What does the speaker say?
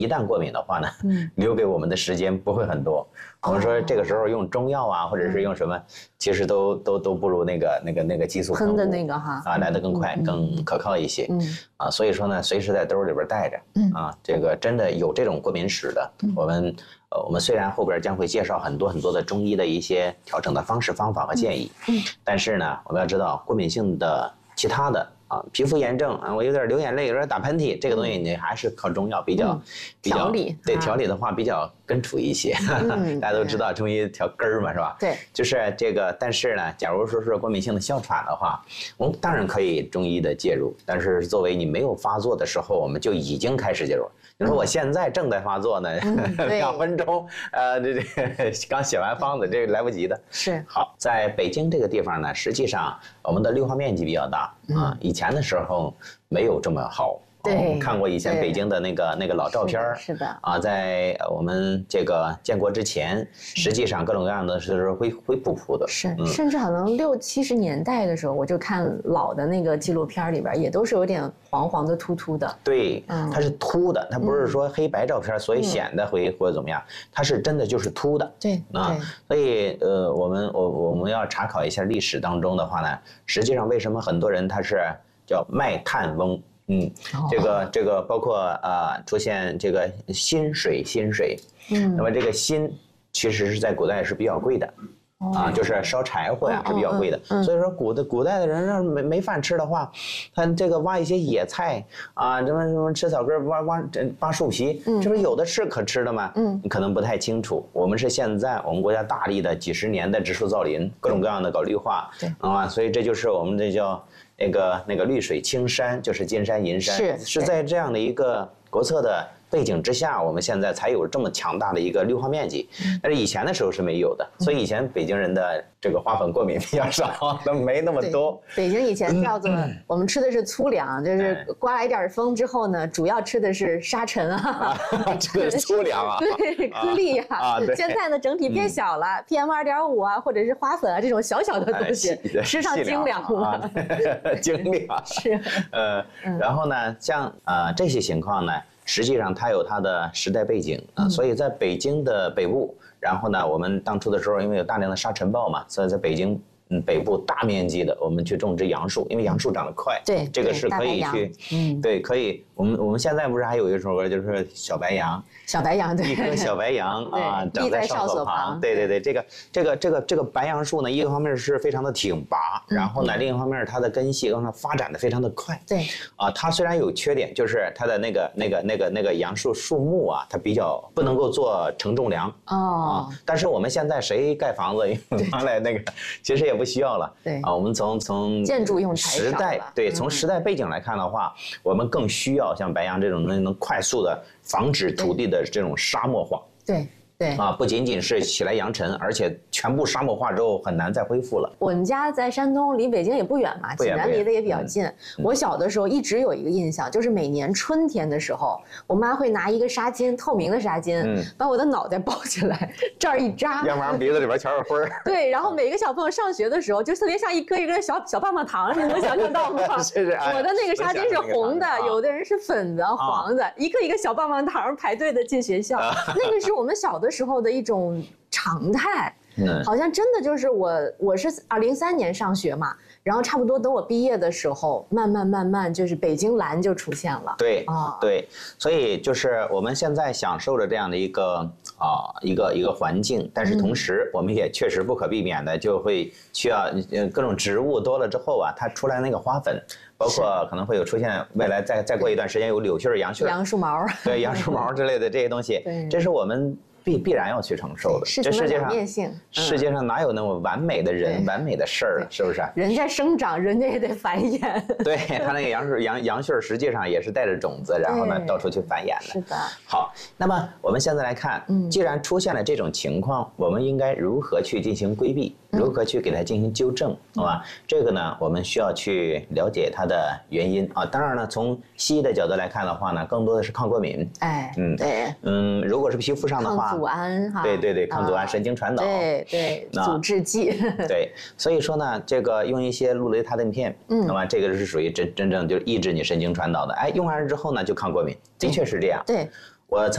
一旦过敏的话呢，留给我们的时间不会很多。我们说这个时候用中药啊，或者是用什么，其实都不如那个激素喷的那个哈来得更快、更可靠一些。所以说呢，随时在兜里边带着。这个真的有这种过敏史的，我们虽然后边将会介绍很多的中医的一些调整的方式、方法和建议，但是呢，我们要知道过敏性的其他的。皮肤炎症啊，我有点流眼泪，有点打喷嚏，这个东西你还是靠中药比较调理。 对，调理的话比较根础一些。大家都知道中医调根儿嘛，是吧？ 对， 就是这个。但是呢，假如说是过敏性的哮喘的话，我们当然可以中医的介入，但是作为你没有发作的时候，我们就已经开始介入。你说我现在正在发作呢，2分钟，这刚写完方子，这个来不及的。 是。 好，在北京这个地方呢，实际上我们的绿化面积比较大以前的时候没有这么好。 对， 我们看过以前北京的那个老照片是的在我们这个建国之前，实际上各种各样的是灰扑扑的， 甚至可能60、70年代的时候，我就看老的那个纪录片里边，也都是有点黄黄的、秃秃的。 对，它是秃的，它不是说黑白照片所以显得会或者怎么样，它是真的就是秃的。 对所以我们要查考一下历史当中的话呢，实际上为什么很多人他是叫卖炭翁。这个包括出现这个薪水，那么这个薪其实是在古代是比较贵的，就是烧柴火呀是比较贵的，所以说古代的人要是没饭吃的话，他这个挖一些野菜什么吃草根挖树皮，这不是有的是可吃的吗？你可能不太清楚。我们是现在我们国家大力的几十年的植树造林，各种各样的搞绿化，所以这就是我们这叫那个绿水青山，就是金山银山，是在这样的一个国策的背景之下，我们现在才有这么强大的一个绿化面积，但是以前的时候是没有的，所以以前北京人的这个花粉过敏比较少，都没那么多。 北京以前叫做我们吃的是粗粮，就是刮来一点风之后呢，主要吃的是沙尘这个粗粮对，颗粒现在呢整体变小了，PM2.5或者是花粉这种小小的东西，吃上精粮了， 精粮是。 然后呢，像这些情况呢。实际上它有它的时代背景所以在北京的北部，然后呢，我们当初的时候因为有大量的沙尘暴嘛，所以在北京北部大面积的我们去种植杨树，因为杨树长得快， 对， 这个是可以去，对，可以。我们现在不是还有一首歌，就是小白杨，对，一棵小白杨长在哨所旁，对，这个白杨树呢，一个方面是非常的挺拔，然后呢，另一方面它的根系发展的非常的快， 对， 它虽然有缺点，就是它的那个杨树树木它比较不能够做承重梁但是我们现在谁盖房子用来那个，其实也不需要了， 对我们从建筑用时代从时代背景来看的话，我们更需要像白杨这种能快速的防止土地的这种沙漠化， 对。 不仅仅是起来扬尘，而且全部沙漠化之后很难再恢复了。 我们家在山东，离北京也不远嘛，济南离得也比较近。我小的时候一直有一个印象，就是每年春天的时候，我妈会拿一个纱巾，透明的纱巾，把我的脑袋包起来，这儿一扎， 要不然鼻子里边全是灰儿。 对，然后每个小朋友上学的时候，就特别像一颗一颗小棒棒糖，你能想象到吗？我的那个纱巾是红的，有的人是粉的、黄的，一颗一个小棒棒糖排队的进学校，那个是我们小的时候的一种常态。好像真的就是我是2003年上学嘛，然后差不多等我毕业的时候，慢慢就是北京蓝就出现了。 对对，所以就是我们现在享受着这样的一个环境，但是同时我们也确实不可避免的就会需要各种植物多了之后它出来那个花粉。包括可能会有出现未来再过一段时间有柳絮、杨絮、 杨树毛， 对，杨树毛之类的这些东西，这是我们必然要去承受的。 这世界上哪有那么完美的人、完美的事儿，是不是？ 人家生长，人家也得繁衍。 对，他那个杨絮实际上也是带着种子，然后呢到处去繁衍的。 是的。 好，那么我们现在来看，既然出现了这种情况，我们应该如何去进行规避？如何去给它进行纠正，好吧？这个呢，我们需要去了解它的原因当然呢，从西医的角度来看的话呢，更多的是抗过敏。 对。 如果是皮肤上的话， 抗组胺对，抗组胺、神经传导。 对，阻滞剂。 对，所以说呢，这个用一些氯雷他定片，那么这个是属于真正就是抑制你神经传导的。用完之后呢，就抗过敏，的确是这样。 对。 我